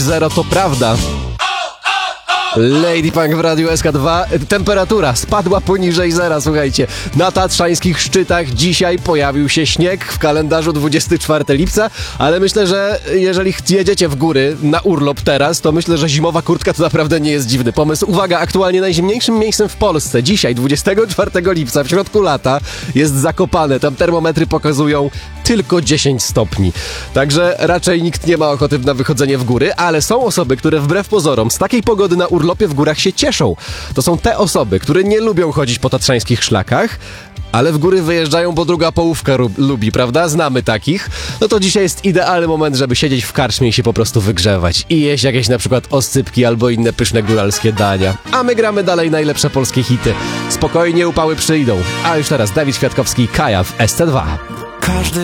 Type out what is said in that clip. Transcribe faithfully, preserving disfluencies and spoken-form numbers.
Zero to prawda. Lady Punk w Radiu S K dwa. Temperatura spadła poniżej zera, słuchajcie. Na tatrzańskich szczytach dzisiaj pojawił się śnieg, w kalendarzu dwudziestego czwartego lipca, ale myślę, że jeżeli jedziecie w góry na urlop teraz, to myślę, że zimowa kurtka to naprawdę nie jest dziwny pomysł. Uwaga, aktualnie najzimniejszym miejscem w Polsce dzisiaj, dwudziestego czwartego lipca, w środku lata, jest Zakopane. Tam termometry pokazują tylko dziesięć stopni. Także raczej nikt nie ma ochoty na wychodzenie w góry, ale są osoby, które wbrew pozorom z takiej pogody na urlopie w górach się cieszą. To są te osoby, które nie lubią chodzić po tatrzańskich szlakach, ale w góry wyjeżdżają, bo druga połówka rub- lubi, prawda? Znamy takich. No to dzisiaj jest idealny moment, żeby siedzieć w karczmie i się po prostu wygrzewać. I jeść jakieś na przykład oscypki albo inne pyszne góralskie dania. A my gramy dalej najlepsze polskie hity. Spokojnie, upały przyjdą. A już teraz Dawid Kwiatkowski, Kaja w S C dwa. Każdy